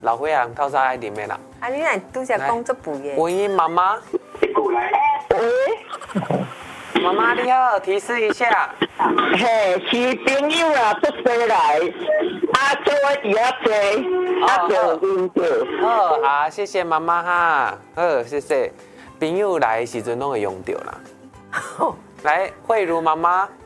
老岁仔人透早爱啉的啦。 啊，你若拄则讲足肥的。 文英妈妈，妈妈你好，提示一下。 嘿，是朋友啊，出西来，做我伫遐坐，就晕着。 好，谢谢妈妈哈。好，谢谢。朋友来的时阵拢会用到啦。来，慧茹妈妈。